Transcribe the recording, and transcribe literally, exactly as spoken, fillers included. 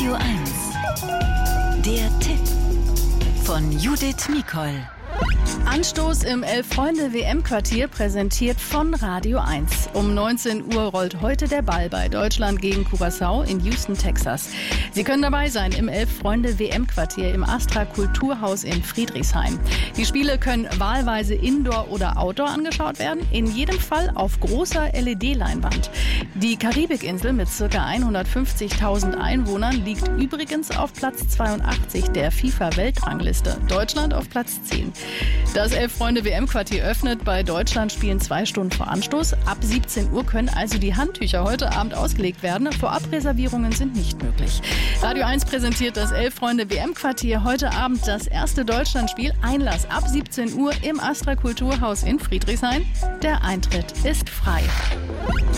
Radio eins. Der Tipp von Judith Mikol. Anstoß im Elf-Freunde-W M-Quartier, präsentiert von Radio eins. Um neunzehn Uhr rollt heute der Ball bei Deutschland gegen Curaçao in Houston, Texas. Sie können dabei sein im Elf-Freunde-W M-Quartier im Astra Kulturhaus in Friedrichshain. Die Spiele können wahlweise Indoor oder Outdoor angeschaut werden, in jedem Fall auf großer L E D-Leinwand. Die Karibikinsel mit ca. hundertfünfzigtausend Einwohnern liegt übrigens auf Platz zweiundachtzig der FIFA-Weltrangliste. Deutschland auf Platz zehn. Das Elf-Freunde-W M-Quartier öffnet bei Deutschland-Spielen zwei Stunden vor Anstoß. Ab siebzehn Uhr können also die Handtücher heute Abend ausgelegt werden. Vorabreservierungen sind nicht möglich. Radio eins präsentiert das Elf-Freunde-W M-Quartier. Heute Abend das erste Deutschlandspiel. Einlass ab siebzehn Uhr im Astra Kulturhaus in Friedrichshain. Der Eintritt ist frei.